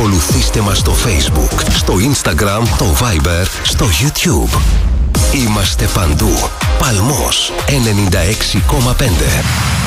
Ακολουθήστε μας στο Facebook, στο Instagram, το Viber, στο YouTube. Είμαστε παντού. Παλμός 96,5.